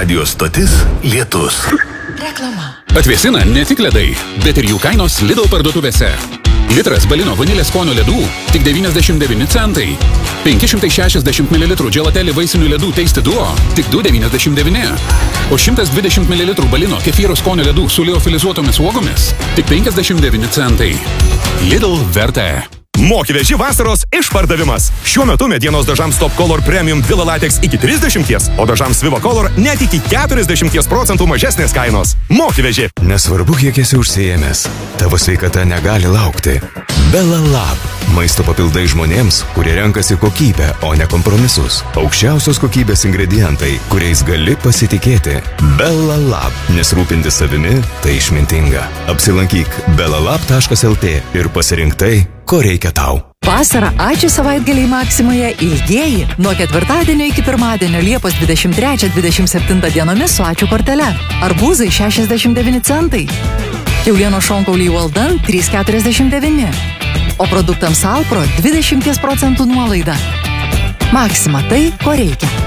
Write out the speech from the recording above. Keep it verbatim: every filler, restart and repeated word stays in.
radijos stotis Lietus. Reklama. Atvėsina ne tik ledai, bet ir jų kainos Lidl parduotuvėse. Litras balino vanilės skonio ledų tik devyniasdešimt devyni centai. penki šimtai šešiasdešimt mililitrų Gelateli vaisinių ledų Tasty Duo tik du devyniasdešimt devyni. O šimtas dvidešimt mililitrų balino kefyro skonio ledų su liofilizuotomis uogomis tik penkiasdešimt devyni centai. Lidl vertė. Moki veži vasaros išpardavimas. Šiuo metu medienos dažams Top Color Premium Villa Latex iki trisdešimties, o dažams Viva Color net iki keturiasdešimties procentų mažesnės kainos. Moki veži. Nesvarbu, kiek esi užsiėmęs, tavo sveikata negali laukti. Bella Lab. Maisto papildai žmonėms, kurie renkasi kokybę, o ne kompromisus. Aukščiausios kokybės ingredientai, kuriais gali pasitikėti. Bella Lab. Nes rūpintis savimi tai išmintinga. Apsilankyk bellalab taškas lt ir pasirink tai, ko reikia tau. Vasarą ačiū savaitgaliai Maksimoje ilgieji nuo ketvirtadienio iki pirmadienio Liepos dvidešimt trečią dvidešimt septintą dienomis su ačiū kortele. Arbūzai šešiasdešimt devyni centai. Kiaulieno šonkauliai Walden trys keturiasdešimt devyni. O produktams Alpro dvidešimt procentų nuolaida. Maksima tai, ko reikia.